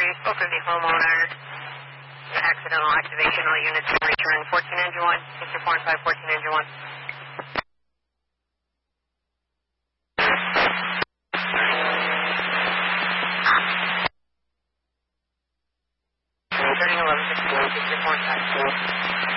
you spoke with the homeowner. Accidental activation, all units will return 14 engine 1, Mr. 4 and 5, 14 engine 1. Turning 11, 61, Mr. 4 and 5.